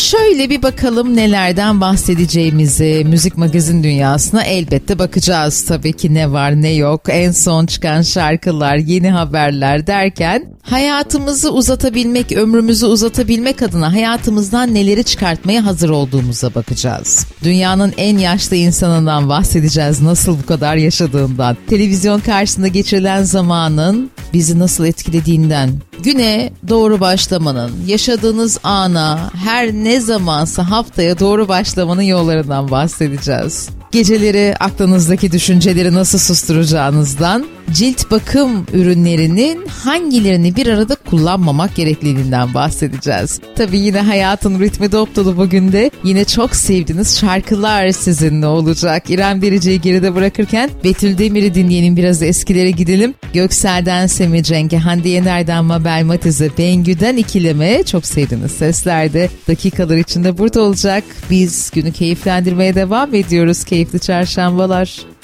Şöyle bir bakalım nelerden bahsedeceğimizi, müzik magazin dünyasına elbette bakacağız. Tabii ki ne var ne yok, en son çıkan şarkılar, yeni haberler derken hayatımızı uzatabilmek, ömrümüzü uzatabilmek adına hayatımızdan neleri çıkartmaya hazır olduğumuza bakacağız. Dünyanın en yaşlı insanından bahsedeceğiz, nasıl bu kadar yaşadığından, televizyon karşısında geçirilen zamanın bizi nasıl etkilediğinden, güne doğru başlamanın, yaşadığınız ana, her ne zamansa haftaya doğru başlamanın yollarından bahsedeceğiz. Geceleri aklınızdaki düşünceleri nasıl susturacağınızdan, cilt bakım ürünlerinin hangilerini bir arada kullanmamak gerekliliğinden bahsedeceğiz. Tabii yine hayatın ritmi dop dolu bugün de yine çok sevdiğiniz şarkılar sizinle olacak. İrem Derici'yi geride bırakırken Betül Demir'i dinleyelim, biraz eskilere gidelim. Göksel'den Semih Cenk'e, Hande Yener'den Mabel Matiz'e, Bengü'den İkilem'e çok sevdiğiniz sesler de dakikalar içinde burada olacak. Biz günü keyiflendirmeye devam ediyoruz. Keyifli çarşambalar.